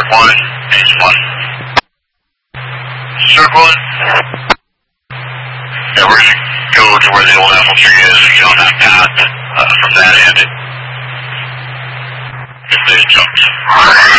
1, base 1. Circling. Yeah, we're going to go to where the old apple tree is, get on that path from that end. If they jumped.